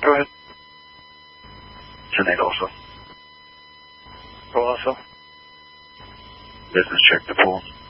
Go ahead. Tonight also. Go also. Business check the pool.